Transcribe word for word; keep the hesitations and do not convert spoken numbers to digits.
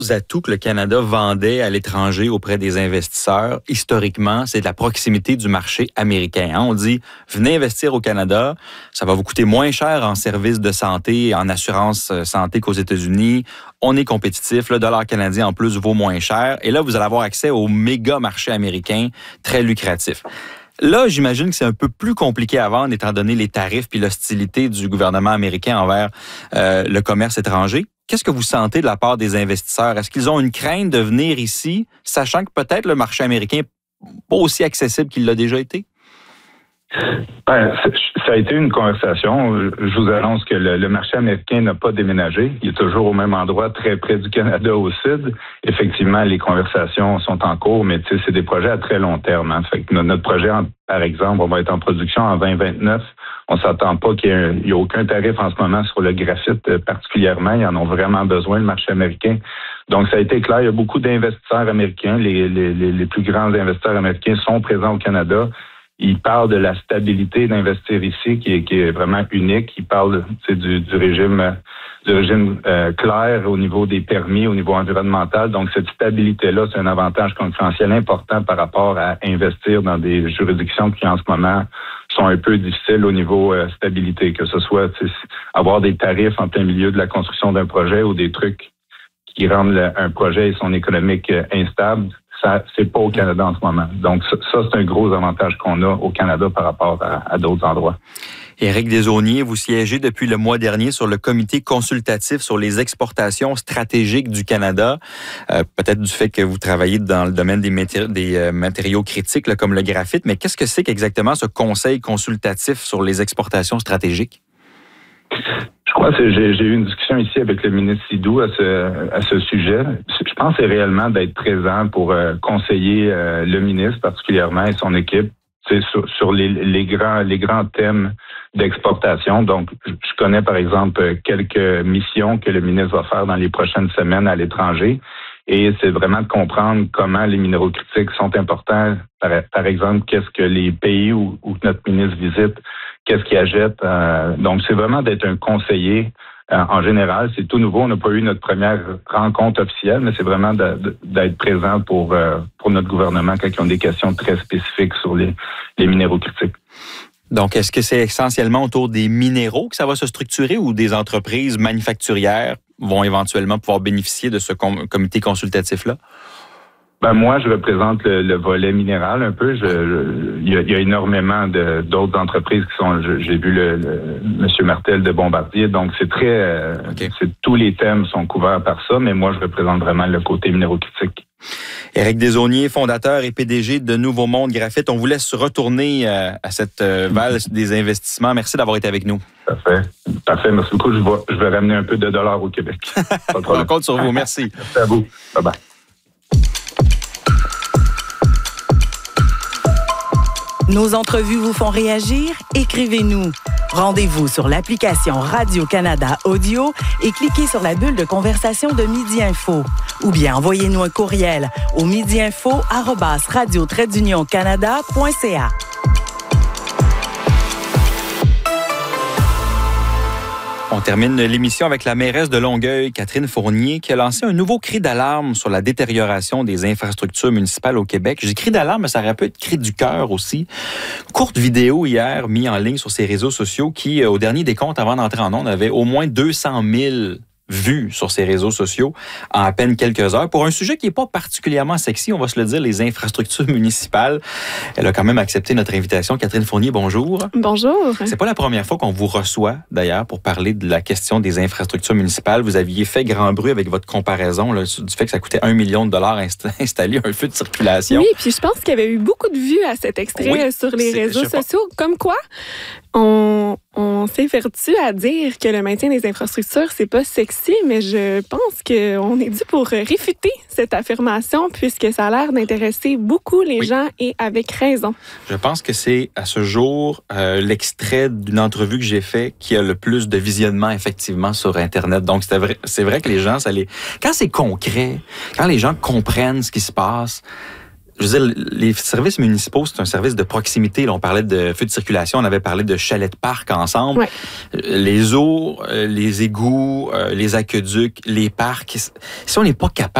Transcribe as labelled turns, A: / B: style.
A: atouts que le Canada vendait à l'étranger auprès des investisseurs, historiquement, c'est de la proximité du marché américain. Hein? On dit, venez investir au Canada, ça va vous coûter moins cher en services de santé, en assurance santé qu'aux États-Unis. On est compétitif, le dollar canadien en plus vaut moins cher. Et là, vous allez avoir accès au méga marché américain très lucratif. Là, j'imagine que c'est un peu plus compliqué à vendre étant donné les tarifs puis l'hostilité du gouvernement américain envers euh, le commerce étranger. Qu'est-ce que vous sentez de la part des investisseurs? Est-ce qu'ils ont une crainte de venir ici, sachant que peut-être le marché américain n'est pas aussi accessible qu'il l'a déjà été?
B: Ben, ça a été une conversation. Je vous annonce que le, le marché américain n'a pas déménagé. Il est toujours au même endroit, très près du Canada au sud. Effectivement, les conversations sont en cours, mais c'est des projets à très long terme. Hein. Fait que notre projet, par exemple, on va être en production en vingt vingt-neuf. On ne s'attend pas qu'il y ait, il y ait aucun tarif en ce moment sur le graphite particulièrement. Ils en ont vraiment besoin, le marché américain. Donc, ça a été clair. Il y a beaucoup d'investisseurs américains. Les, les, les plus grands investisseurs américains sont présents au Canada. Il parle de la stabilité d'investir ici, qui est, qui est vraiment unique. Il parle du, du régime, du régime euh, clair au niveau des permis, au niveau environnemental. Donc, cette stabilité-là, c'est un avantage concurrentiel important par rapport à investir dans des juridictions qui, en ce moment, sont un peu difficiles au niveau euh, stabilité, que ce soit avoir des tarifs en plein milieu de la construction d'un projet ou des trucs qui rendent le, un projet et son économique euh, instable. Ça, c'est pas au Canada en ce moment. Donc, ça, ça c'est un gros avantage qu'on a au Canada par rapport à, à d'autres endroits.
A: Éric Desaulniers, vous siégez depuis le mois dernier sur le comité consultatif sur les exportations stratégiques du Canada. Euh, peut-être du fait que vous travaillez dans le domaine des, matéri- des euh, matériaux critiques, là, comme le graphite. Mais qu'est-ce que c'est qu'exactement ce conseil consultatif sur les exportations stratégiques?
B: Je crois que j'ai, j'ai eu une discussion ici avec le ministre Sidou à ce, à ce sujet. Je pense que c'est réellement d'être présent pour euh, conseiller euh, le ministre particulièrement et son équipe sur, sur les, les, grands, les grands thèmes d'exportation. Donc, je connais par exemple quelques missions que le ministre va faire dans les prochaines semaines à l'étranger. Et c'est vraiment de comprendre comment les minéraux critiques sont importants. Par, par exemple, qu'est-ce que les pays où, où notre ministre visite, qu'est-ce qu'ils achètent. Euh, donc, c'est vraiment d'être un conseiller. Euh, en général, c'est tout nouveau. On n'a pas eu notre première rencontre officielle, mais c'est vraiment de, de, d'être présent pour, euh, pour notre gouvernement quand ils ont des questions très spécifiques sur les, les minéraux critiques.
A: Donc, est-ce que c'est essentiellement autour des minéraux que ça va se structurer ou des entreprises manufacturières vont éventuellement pouvoir bénéficier de ce com- comité consultatif-là?
B: Ben moi, je représente le, le volet minéral un peu. Je, je, il, y a, il y a énormément de, d'autres entreprises qui sont. Je, j'ai vu le, le Monsieur Martel de Bombardier, donc c'est très. Euh, okay. c'est, tous les thèmes sont couverts par ça, mais moi, je représente vraiment le côté minéraux critique.
A: Éric Desaulniers, fondateur et P D G de Nouveau Monde Graphite. On vous laisse retourner euh, à cette euh, valse des investissements. Merci d'avoir été avec nous.
B: Parfait. Parfait. Merci beaucoup. Je vais, je vais ramener un peu de dollars au Québec.
A: On compte sur vous. Merci.
B: Merci à vous. Bye bye.
C: Nos entrevues vous font réagir? Écrivez-nous. Rendez-vous sur l'application Radio-Canada Audio et cliquez sur la bulle de conversation de Midi Info. Ou bien envoyez-nous un courriel au midiinfo arobase radio trait d'union canada point c a.
A: On termine l'émission avec la mairesse de Longueuil, Catherine Fournier, qui a lancé un nouveau cri d'alarme sur la détérioration des infrastructures municipales au Québec. J'ai cri d'alarme, mais ça aurait pu être cri du cœur aussi. Courte vidéo hier, mise en ligne sur ses réseaux sociaux, qui, au dernier décompte, avant d'entrer en ondes, avait au moins deux cent mille vues sur ses réseaux sociaux en à peine quelques heures. Pour un sujet qui n'est pas particulièrement sexy, on va se le dire, les infrastructures municipales. Elle a quand même accepté notre invitation. Catherine Fournier, bonjour.
D: Bonjour.
A: C'est pas la première fois qu'on vous reçoit, d'ailleurs, pour parler de la question des infrastructures municipales. Vous aviez fait grand bruit avec votre comparaison là, du fait que ça coûtait un million de dollars inst- installer un feu de circulation.
D: Oui, puis je pense qu'il y avait eu beaucoup de vues à cet extrait oui, sur les réseaux sociaux. Pas. Comme quoi, on, on s'évertue à dire que le maintien des infrastructures, c'est pas sexy, mais je pense qu'on est dû pour réfuter cette affirmation puisque ça a l'air d'intéresser beaucoup les oui. gens et avec raison.
A: Je pense que c'est à ce jour euh, l'extrait d'une entrevue que j'ai fait qui a le plus de visionnement effectivement sur Internet. Donc c'est vrai, c'est vrai que les gens, ça les... quand c'est concret, quand les gens comprennent ce qui se passe, je veux dire, les services municipaux, c'est un service de proximité. Là, on parlait de feux de circulation, on avait parlé de chalets de parc ensemble.
D: Ouais.
A: Les eaux, les égouts, les aqueducs, les parcs. Si on n'est pas capable